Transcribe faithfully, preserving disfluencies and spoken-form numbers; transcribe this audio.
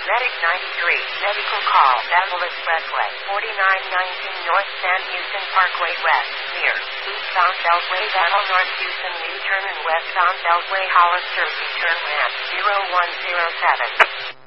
Medic ninety-three, medical call, Basil Expressway, forty-nine nineteen North San Houston Parkway West, near eastbound Beltway Battle North Houston U-turn and westbound Beltway Hollis Jersey turn ramp, zero one zero seven.